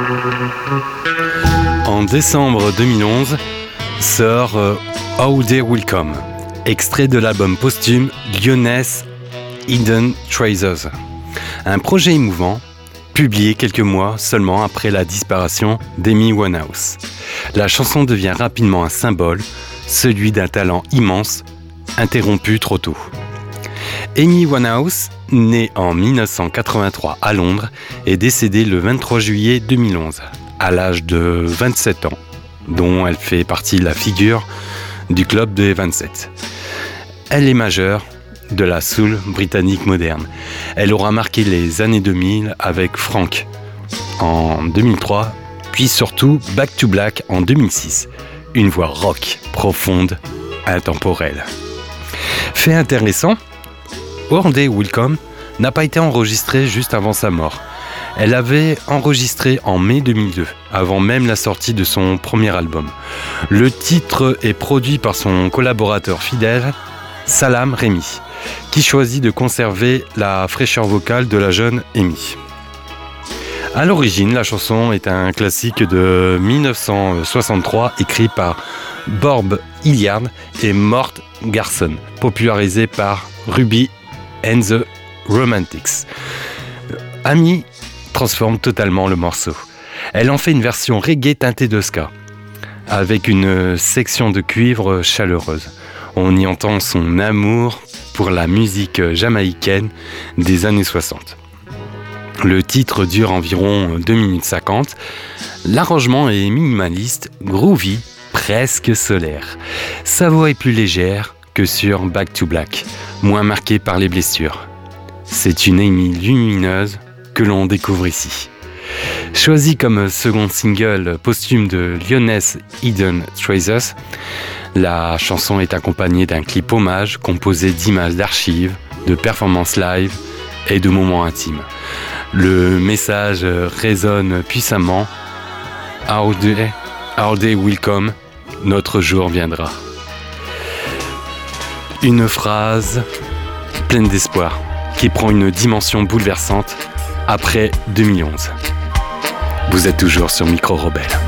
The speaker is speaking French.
En décembre 2011 sort How They Will Come, extrait de l'album posthume Lioness Hidden Treasures, un projet émouvant publié quelques mois seulement après la disparition d'Amy Winehouse. La chanson devient rapidement un symbole, celui d'un talent immense, interrompu trop tôt. Amy Winehouse, née en 1983 à Londres, est décédée le 23 juillet 2011, à l'âge de 27 ans, dont elle fait partie de la figure du club des 27. Elle est majeure de la soul britannique moderne. Elle aura marqué les années 2000 avec Frank en 2003, puis surtout Back to Black en 2006. Une voix rock, profonde, intemporelle. Fait intéressant, How They Will Come n'a pas été enregistrée juste avant sa mort. Elle avait enregistré en mai 2002, avant même la sortie de son premier album. Le titre est produit par son collaborateur fidèle, Salaam Remi, qui choisit de conserver la fraîcheur vocale de la jeune Amy. À l'origine, la chanson est un classique de 1963 écrit par Bob Hilliard et Mort Garson, popularisé par Ruby and the Romantics. Amy transforme totalement le morceau. Elle en fait une version reggae teintée de ska, avec une section de cuivre chaleureuse. On y entend son amour pour la musique jamaïcaine des années 60. Le titre dure environ 2 minutes 50. L'arrangement est minimaliste, groovy, presque solaire. Sa voix est plus légère que sur Back to Black, moins marquée par les blessures. C'est une Amy lumineuse que l'on découvre ici. Choisie comme second single posthume de Lioness Hidden Treasures, la chanson est accompagnée d'un clip hommage composé d'images d'archives, de performances live et de moments intimes. Le message résonne puissamment. How They Will Come, notre jour viendra. Une phrase pleine d'espoir qui prend une dimension bouleversante après 2011. Vous êtes toujours sur Micro Rebelle.